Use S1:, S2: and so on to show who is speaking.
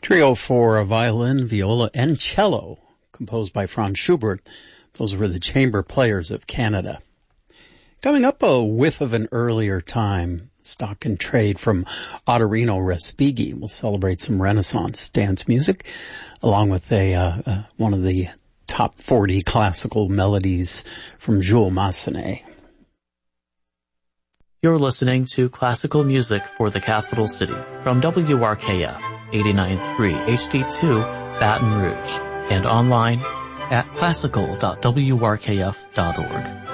S1: Trio for violin, viola, and cello, composed by Franz Schubert. Those were the chamber players of Canada. Coming up, a whiff of an earlier time. Stock and Trade from Ottorino Respighi will celebrate some Renaissance dance music, along with one of the top 40 classical melodies from Jules Massenet.
S2: You're listening to classical music for the capital city from WRKF 89.3 HD2 Baton Rouge and online at classical.wrkf.org.